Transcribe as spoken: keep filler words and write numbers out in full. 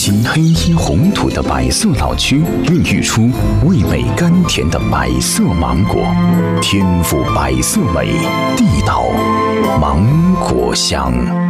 新黑衣红土的白色老区，孕育出味美甘甜的白色芒果，天府白色美，地道芒果香。